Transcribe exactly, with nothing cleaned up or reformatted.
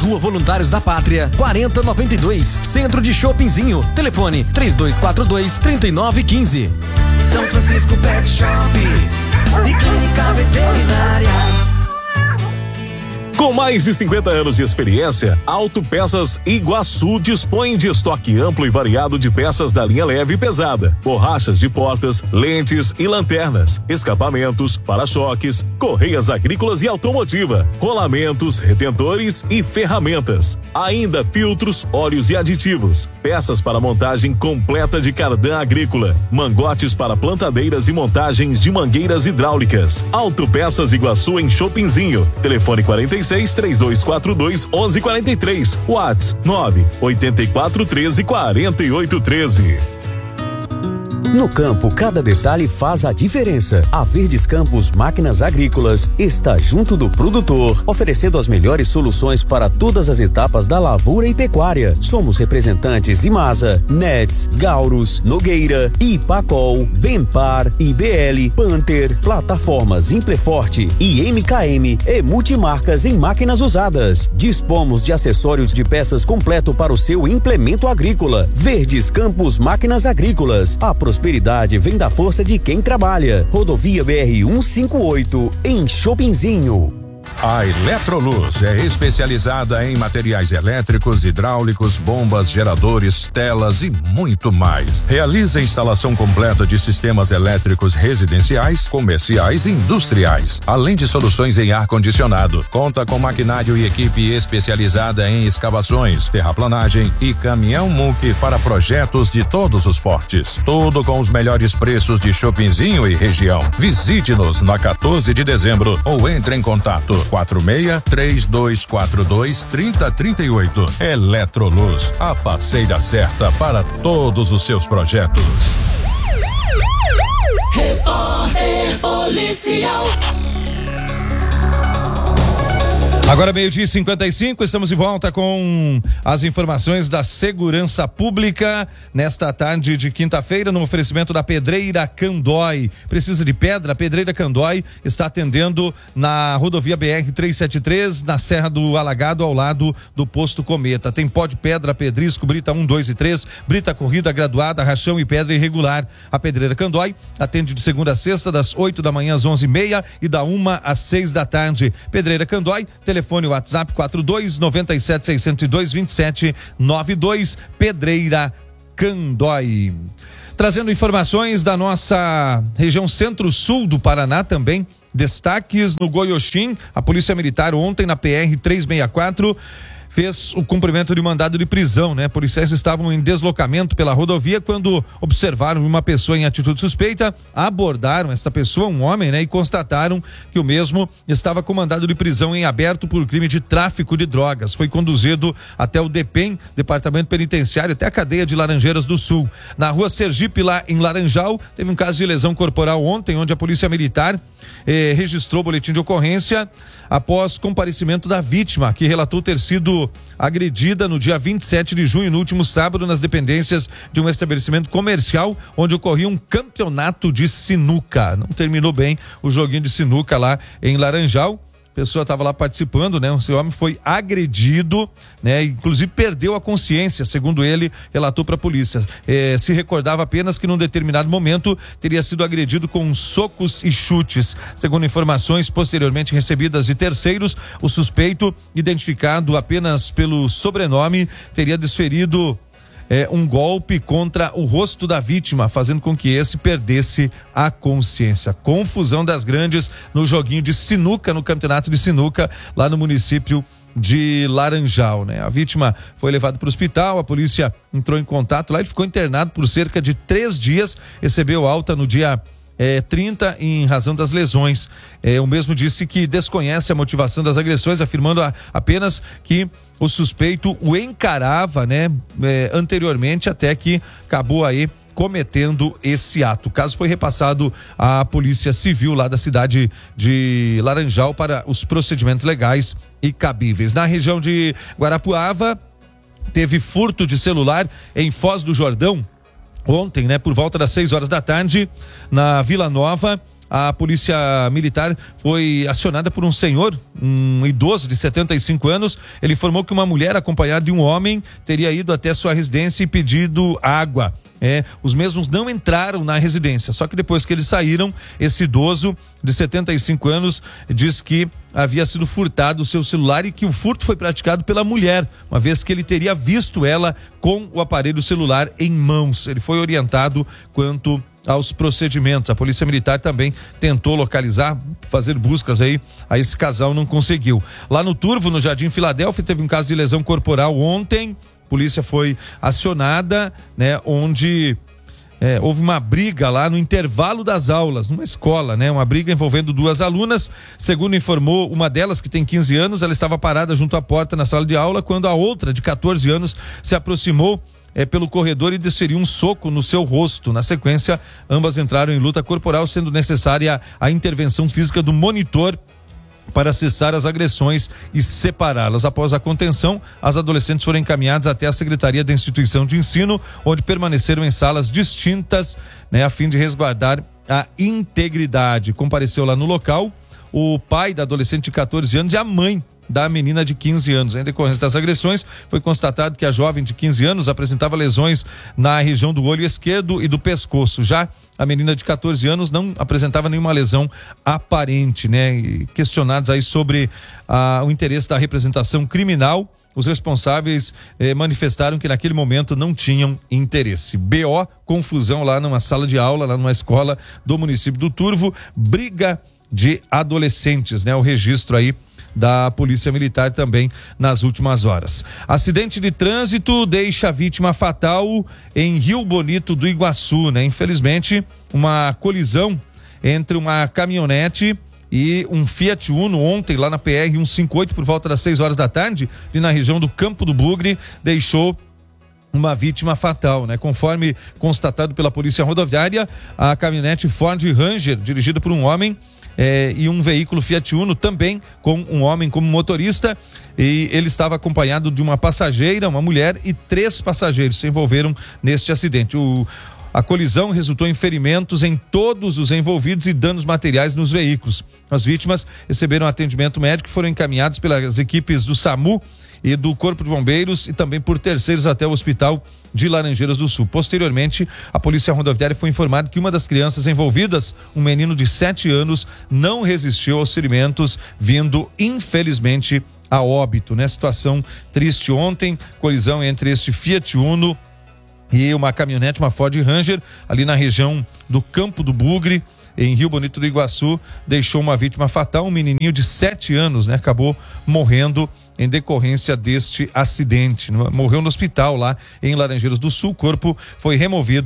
Rua Voluntários da Pátria, quarenta noventa e dois, Centro de Shoppingzinho. Telefone três dois quatro dois, três nove um cinco. São Francisco Pet Shop e Clínica Veterinária. Com mais de cinquenta anos de experiência, Autopeças Iguaçu dispõe de estoque amplo e variado de peças da linha leve e pesada, borrachas de portas, lentes e lanternas, escapamentos, para-choques, correias agrícolas e automotiva, rolamentos, retentores e ferramentas. Ainda filtros, óleos e aditivos, peças para montagem completa de cardan agrícola, mangotes para plantadeiras e montagens de mangueiras hidráulicas. Autopeças Iguaçu em Shoppingzinho. Telefone quarenta e seis, três dois quatro dois, onze quarenta e três. WhatsApp nove oito quatro um três, quatro oito um três. No campo, cada detalhe faz a diferença. A Verdes Campos Máquinas Agrícolas está junto do produtor, oferecendo as melhores soluções para todas as etapas da lavoura e pecuária. Somos representantes Imasa, Nets, Gaurus, Nogueira, Ipacol, Benpar, I B L, Panther, plataformas Impleforte e M K M e multimarcas em máquinas usadas. Dispomos de acessórios de peças completo para o seu implemento agrícola. Verdes Campos Máquinas Agrícolas. A prosperidade vem da força de quem trabalha. Rodovia B R cento e cinquenta e oito, em Shoppingzinho. A Eletroluz é especializada em materiais elétricos, hidráulicos, bombas, geradores, telas e muito mais. Realiza a instalação completa de sistemas elétricos residenciais, comerciais e industriais, além de soluções em ar-condicionado. Conta com maquinário e equipe especializada em escavações, terraplanagem e caminhão-muque para projetos de todos os portes. Tudo com os melhores preços de Shoppingzinho e região. Visite-nos na quatorze de dezembro ou entre em contato quatro seis, três dois quatro dois, três zero três oito. Eletroluz, a parceira certa para todos os seus projetos. Repórter Policial. Agora meio-dia e cinquenta e cinco, estamos de volta com as informações da segurança pública nesta tarde de quinta-feira, no oferecimento da Pedreira Candói. Precisa de pedra? A Pedreira Candói está atendendo na rodovia B R trezentos e setenta e três, na Serra do Alagado, ao lado do posto Cometa. Tem pó de pedra, pedrisco, brita um, dois e três, brita corrida, graduada, rachão e pedra irregular. A Pedreira Candói atende de segunda a sexta, das oito da manhã às onze e meia e da uma às seis da tarde. Pedreira Candói, telefone Telefone WhatsApp quatro dois nove sete, seis zero dois, dois sete nove dois, Pedreira Candói. Trazendo informações da nossa região centro-sul do Paraná também. Destaques no Goioxim, a Polícia Militar ontem na P R trezentos e sessenta e quatro fez o cumprimento de mandado de prisão, né? Policiais estavam em deslocamento pela rodovia quando observaram uma pessoa em atitude suspeita, abordaram esta pessoa, um homem, né? E constataram que o mesmo estava com mandado de prisão em aberto por crime de tráfico de drogas. Foi conduzido até o DEPEN, Departamento Penitenciário, até a cadeia de Laranjeiras do Sul. Na rua Sergipe, lá em Laranjal, teve um caso de lesão corporal ontem, onde a Polícia Militar eh, registrou boletim de ocorrência após comparecimento da vítima, que relatou ter sido agredida no dia vinte e sete de junho, no último sábado, nas dependências de um estabelecimento comercial onde ocorria um campeonato de sinuca. Não terminou bem o joguinho de sinuca lá em Laranjal. A pessoa estava lá participando, né? O seu homem foi agredido, né? Inclusive perdeu a consciência, segundo ele, relatou para a polícia. É, se recordava apenas que num determinado momento teria sido agredido com socos e chutes. Segundo informações posteriormente recebidas de terceiros, o suspeito, identificado apenas pelo sobrenome, teria desferido É, um golpe contra o rosto da vítima, fazendo com que esse perdesse a consciência. Confusão das grandes no joguinho de sinuca, no campeonato de sinuca, lá no município de Laranjal, né? A vítima foi levada para o hospital, a polícia entrou em contato lá, ele ficou internado por cerca de três dias, recebeu alta no dia É, trinta em razão das lesões. É, o mesmo disse que desconhece a motivação das agressões, afirmando a, apenas que o suspeito o encarava, né, é, anteriormente, até que acabou aí cometendo esse ato. O caso foi repassado à Polícia Civil lá da cidade de Laranjal para os procedimentos legais e cabíveis. Na região de Guarapuava, teve furto de celular em Foz do Jordão. Ontem, né, por volta das seis horas da tarde, na Vila Nova, a polícia militar foi acionada por um senhor, um idoso de setenta e cinco anos. Ele informou que uma mulher acompanhada de um homem teria ido até sua residência e pedido água. É, os mesmos não entraram na residência, só que depois que eles saíram, esse idoso de setenta e cinco anos diz que havia sido furtado o seu celular e que o furto foi praticado pela mulher, uma vez que ele teria visto ela com o aparelho celular em mãos. Ele foi orientado quanto aos procedimentos. A Polícia Militar também tentou localizar, fazer buscas aí, a esse casal não conseguiu. Lá no Turvo, no Jardim Filadélfia, teve um caso de lesão corporal ontem. A polícia foi acionada, né, onde é, houve uma briga lá no intervalo das aulas, numa escola, né, uma briga envolvendo duas alunas. Segundo informou uma delas, que tem quinze anos, ela estava parada junto à porta na sala de aula, quando a outra, de quatorze anos, se aproximou é, pelo corredor e desferiu um soco no seu rosto. Na sequência, ambas entraram em luta corporal, sendo necessária a intervenção física do monitor para cessar as agressões e separá-las. Após a contenção, as adolescentes foram encaminhadas até a Secretaria da Instituição de Ensino, onde permaneceram em salas distintas, né, a fim de resguardar a integridade. Compareceu lá no local o pai da adolescente de quatorze anos e a mãe da menina de quinze anos. Em decorrência das agressões, foi constatado que a jovem de quinze anos apresentava lesões na região do olho esquerdo e do pescoço. Já a menina de quatorze anos não apresentava nenhuma lesão aparente, né? E questionados aí sobre ah, o interesse da representação criminal, os responsáveis eh, manifestaram que naquele momento não tinham interesse. B O, confusão lá numa sala de aula, lá numa escola do município do Turvo, briga de adolescentes, né? O registro aí da Polícia Militar também nas últimas horas. Acidente de trânsito deixa a vítima fatal em Rio Bonito do Iguaçu, né? Infelizmente, uma colisão entre uma caminhonete e um Fiat Uno ontem lá na P R cento e cinquenta e oito por volta das seis horas da tarde, ali na região do Campo do Bugre, deixou uma vítima fatal, né? Conforme constatado pela Polícia Rodoviária, a caminhonete Ford Ranger, dirigida por um homem, É, e um veículo Fiat Uno também com um homem como motorista, e ele estava acompanhado de uma passageira, uma mulher e três passageiros se envolveram neste acidente. O, a colisão resultou em ferimentos em todos os envolvidos e danos materiais nos veículos. As vítimas receberam atendimento médico e foram encaminhados pelas equipes do SAMU e do Corpo de Bombeiros e também por terceiros até o Hospital de Laranjeiras do Sul. Posteriormente, a Polícia Rodoviária foi informada que uma das crianças envolvidas, um menino de sete anos, não resistiu aos ferimentos, vindo infelizmente a óbito, né? Situação triste ontem, colisão entre este Fiat Uno e uma caminhonete, uma Ford Ranger, ali na região do Campo do Bugre, em Rio Bonito do Iguaçu, deixou uma vítima fatal, um menininho de sete anos, né? Acabou morrendo em decorrência deste acidente. Morreu no hospital lá em Laranjeiras do Sul. O corpo foi removido